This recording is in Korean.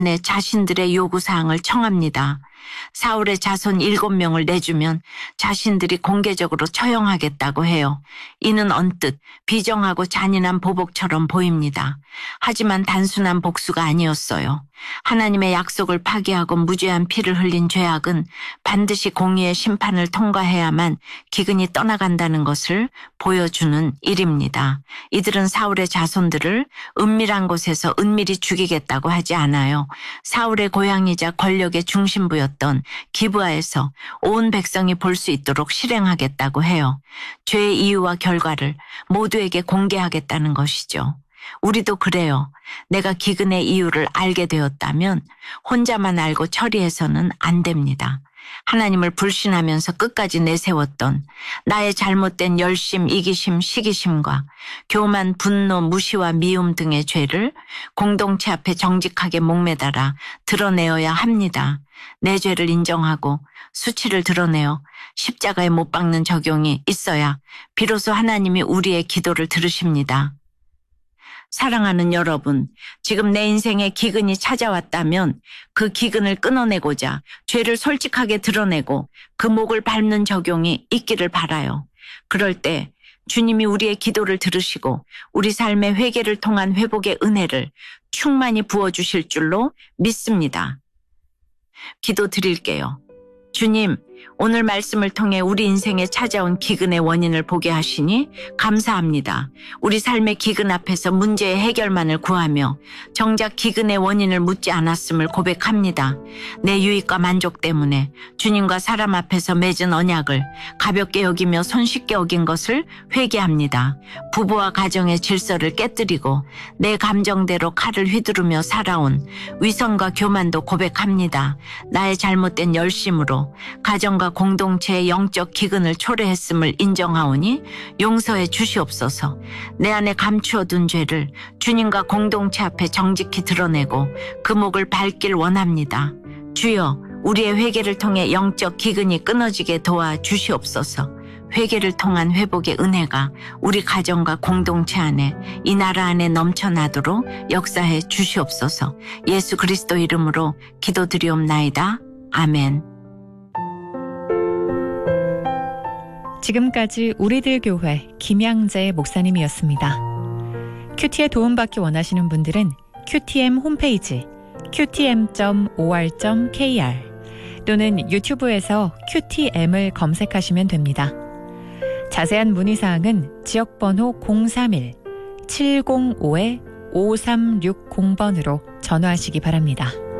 자신들의 요구사항을 청합니다. 사울의 자손 7명을 내주면 자신들이 공개적으로 처형하겠다고 해요. 이는 언뜻 비정하고 잔인한 보복처럼 보입니다. 하지만 단순한 복수가 아니었어요. 하나님의 약속을 파기하고 무죄한 피를 흘린 죄악은 반드시 공의의 심판을 통과해야만 기근이 떠나간다는 것을 보여주는 일입니다. 이들은 사울의 자손들을 은밀한 곳에서 은밀히 죽이겠다고 하지 않아요. 사울의 고향이자 권력의 중심부였던 기브아에서 온 백성이 볼 수 있도록 실행하겠다고 해요. 죄의 이유와 결과를 모두에게 공개하겠다는 것이죠. 우리도 그래요. 내가 기근의 이유를 알게 되었다면 혼자만 알고 처리해서는 안 됩니다. 하나님을 불신하면서 끝까지 내세웠던 나의 잘못된 열심, 이기심, 시기심과 교만, 분노, 무시와 미움 등의 죄를 공동체 앞에 정직하게 목매달아 드러내어야 합니다. 내 죄를 인정하고 수치를 드러내어 십자가에 못 박는 적용이 있어야 비로소 하나님이 우리의 기도를 들으십니다. 사랑하는 여러분, 지금 내 인생에 기근이 찾아왔다면 그 기근을 끊어내고자 죄를 솔직하게 드러내고 그 목을 밟는 적용이 있기를 바라요. 그럴 때 주님이 우리의 기도를 들으시고 우리 삶의 회개를 통한 회복의 은혜를 충만히 부어주실 줄로 믿습니다. 기도 드릴게요. 주님, 오늘 말씀을 통해 우리 인생에 찾아온 기근의 원인을 보게 하시니 감사합니다. 우리 삶의 기근 앞에서 문제의 해결만을 구하며 정작 기근의 원인을 묻지 않았음을 고백합니다. 내 유익과 만족 때문에 주님과 사람 앞에서 맺은 언약을 가볍게 여기며 손쉽게 어긴 것을 회개합니다. 부부와 가정의 질서를 깨뜨리고 내 감정대로 칼을 휘두르며 살아온 위선과 교만도 고백합니다. 나의 잘못된 열심으로 가정과 공동체의 영적 기근을 초래했음을 인정하오니 용서해 주시옵소서. 내 안에 감추어둔 죄를 주님과 공동체 앞에 정직히 드러내고 그 목을 밟길 원합니다. 주여, 우리의 회개를 통해 영적 기근이 끊어지게 도와 주시옵소서. 회개를 통한 회복의 은혜가 우리 가정과 공동체 안에, 이 나라 안에 넘쳐나도록 역사해 주시옵소서. 예수 그리스도 이름으로 기도드리옵나이다. 아멘. 지금까지 우리들 교회 김양재 목사님이었습니다. 큐티에 도움받기 원하시는 분들은 QTM 홈페이지 qtm.or.kr 또는 유튜브에서 QTM을 검색하시면 됩니다. 자세한 문의사항은 지역번호 031-705-5360번으로 전화하시기 바랍니다.